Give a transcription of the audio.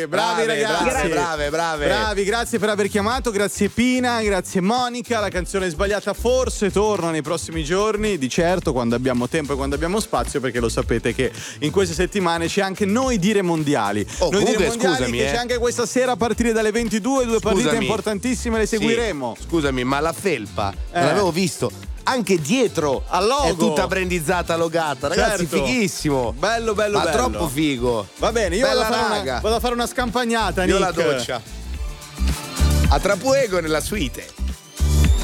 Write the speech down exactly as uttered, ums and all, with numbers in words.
bravi brave, ragazzi. Brave, brave, brave. Bravi, grazie per aver chiamato, grazie Pina, grazie Monica. La canzone sbagliata forse torna nei prossimi giorni, di certo, quando abbiamo tempo e quando abbiamo spazio, perché lo sapete che in queste settimane c'è anche Noi Dire Mondiali. Oh, Noi comunque, Dire Mondiali scusami, che eh. c'è anche questa sera a partire dalle ventidue, due partite Scusami. importantissime, le seguiremo. Sì, scusami, ma la felpa Eh. non l'avevo visto. Anche dietro Al logo. è tutta brandizzata, logata. Ragazzi, Certo. fighissimo. Bello, bello, ma bello. troppo figo. Va bene, io vado Bella a, fare raga. una, vado a fare una scampagnata, Io Nick. la doccia. A Trapuego nella suite.